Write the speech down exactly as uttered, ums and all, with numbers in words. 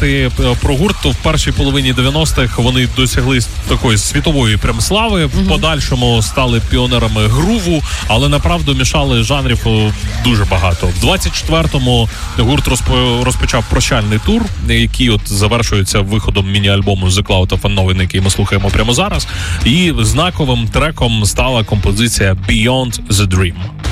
сказати про гурт, то в першій половині дев'яностих вони досягли такої світової прям слави. В подальшому стали піонерами груву, але направду мішали жанрів дуже багато. В двадцять четвертому гурт розпочав прощальний тур, який от завершується виходом міні-альбому The Cloud of Unknown, який ми слухаємо прямо зараз. І знаковим треком стала композиція Beyond the Dream.